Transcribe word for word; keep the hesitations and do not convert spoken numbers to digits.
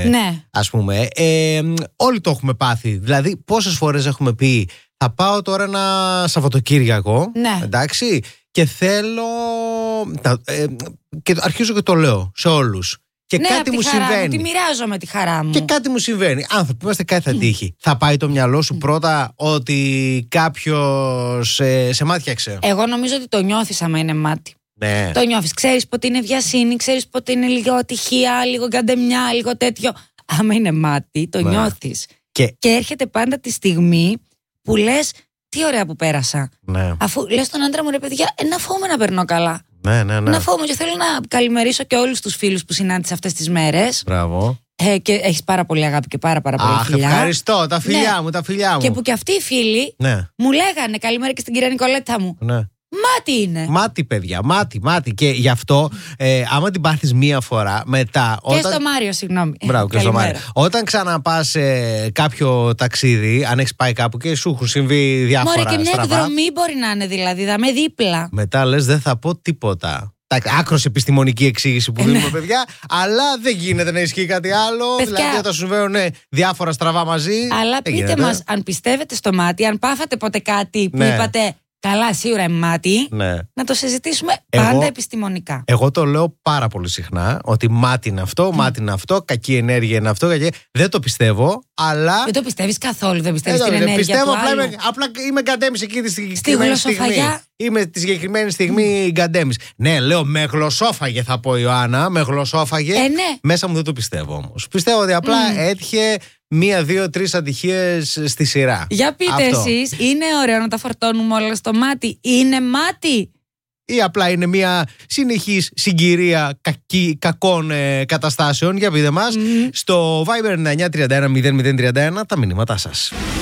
Ναι. Ας πούμε. Ε, όλοι το έχουμε πάθει. Δηλαδή, πόσες φορές έχουμε πει, θα πάω τώρα ένα Σαββατοκύριακο. Ναι. Εντάξει. Και θέλω. Ε, και αρχίζω και το λέω σε όλους. Και ναι, κάτι μου συμβαίνει. Μου, τη μοιράζομαι τη χαρά μου. Και κάτι μου συμβαίνει. Άνθρωποι, είμαστε, κάτι θα τύχει. Θα πάει το μυαλό σου πρώτα ότι κάποιος ε, σε μάτιαξε? Εγώ νομίζω ότι το νιώθεις άμα είναι μάτι. Ναι. Το νιώθεις. Ξέρεις πότε είναι βιασύνη, ξέρεις πότε είναι λίγο ατυχία, λίγο γκαντεμιά, λίγο τέτοιο. Άμα είναι μάτι, το ναι. νιώθεις. Και... και έρχεται πάντα τη στιγμή που λες, τι ωραία που πέρασα. Ναι. Αφού λες στον άντρα μου, ρε παιδιά, ε, να φοβούμαι να περνώ καλά. Ναι, ναι, ναι. Να φοβούμαι και θέλω να καλημερίσω και όλους τους φίλους που συνάντησα αυτές τις μέρες. Μπράβο. Ε, και έχεις πάρα πολύ αγάπη και πάρα πάρα πολύ Αχ, φιλιά. Ευχαριστώ, τα φιλιά ναι. μου, τα φιλιά μου. Και που και αυτοί οι φίλοι ναι. μου λέγανε καλημέρα και στην κυρία Νικολέτα μου. Ναι. Μάτι είναι. Μάτι, παιδιά, μάτι, μάτι. Και γι' αυτό, ε, άμα την πάθεις μία φορά, μετά. Και όταν... στο Μάριο, συγγνώμη. Μπράβο, και στο Μάριο. Όταν ξαναπάς ε, κάποιο ταξίδι, αν έχεις πάει κάπου και σου έχουν συμβεί διάφορα στραβά. Μωρέ, και μια στραβά, εκδρομή μπορεί να είναι, δηλαδή, θα με δίπλα. Μετά λες, δεν θα πω τίποτα. Άκρος επιστημονική εξήγηση που δίνουμε, παιδιά, αλλά δεν γίνεται να ισχύει κάτι άλλο. Παιδιά, δηλαδή, όταν σου συμβαίνουν διάφορα στραβά μαζί. Αλλά πείτε μας, αν πιστεύετε στο μάτι, αν πάθατε ποτέ κάτι που ναι. είπατε, καλά, σίγουρα είναι μάτι, ναι. να το συζητήσουμε εγώ, πάντα επιστημονικά. Εγώ το λέω πάρα πολύ συχνά, ότι μάτι είναι αυτό, mm. μάτι είναι αυτό, κακή ενέργεια είναι αυτό. Κακή... Δεν το πιστεύω, αλλά. Δεν το πιστεύεις καθόλου, δεν πιστεύεις δεν την δεν ενέργεια πιστεύω, του απλά άλλου. Είμαι, απλά είμαι γκαντέμις εκεί τη Στη συγκεκριμένη στιγμή. Είμαι τη συγκεκριμένη στιγμή mm. γκαντέμις. Ναι, λέω με γλωσσόφαγε, θα πω, Ιωάννα, με γλωσσόφαγε. Ε, ναι. Μέσα μου δεν το πιστεύω όμως. Πιστεύω ότι απλά mm. έτυχε μία, δύο, τρεις ατυχίες στη σειρά. Για πείτε εσείς, είναι ωραίο να τα φορτώνουμε όλα στο μάτι? Είναι μάτι? Ή απλά είναι μια συνεχής συγκυρία κακή, κακών ε, καταστάσεων? Για πείτε μας mm. στο Viber εννιά εννιά τρία ένα μηδέν μηδέν τρία ένα τα μηνύματά σας.